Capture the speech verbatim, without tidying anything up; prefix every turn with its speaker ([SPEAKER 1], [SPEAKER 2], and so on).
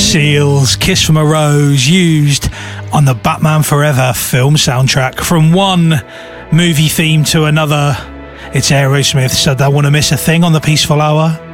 [SPEAKER 1] Seals, Kiss from a Rose, used on the Batman Forever film soundtrack. From one movie theme to another, it's Aerosmith, so don't want to miss a thing on the Peaceful Hour.